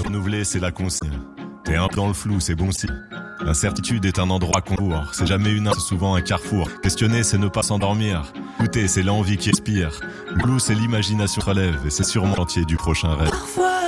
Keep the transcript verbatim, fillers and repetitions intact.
renouvelé, c'est la consigne. T'es un peu dans le flou, c'est bon si. L'incertitude est un endroit qu'on court. C'est jamais une c'est souvent un carrefour. Questionner, c'est ne pas s'endormir. Écouter, c'est l'envie qui expire. Le flou, c'est l'imagination relève. Et c'est sûrement l'entier du prochain rêve. Parfois